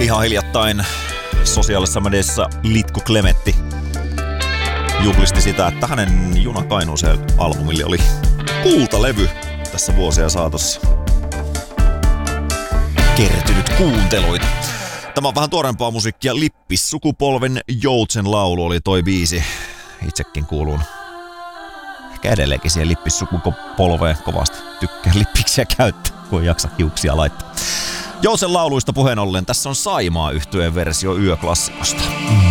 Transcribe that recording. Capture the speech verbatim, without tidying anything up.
Ihan hiljattain sosiaalisessa mediassa Litku Klemetti juhlisti sitä, että hänen Juna Kainuuseen -albumille oli kultalevy tässä vuosia saatossa kertynyt kuunteluita. Tämä on vähän tuorempaa musiikkia. Lippissukupolven Joutsen laulu oli toi biisi. Itsekin kuulun ehkä edelleenkin siihen lippissukupolveen kovasti. Tykkään lippiksiä käyttää, kun ei jaksa hiuksia laittaa. Joutsen lauluista puheen ollen, tässä on Saimaa -yhtyeen versio Yöklassikosta.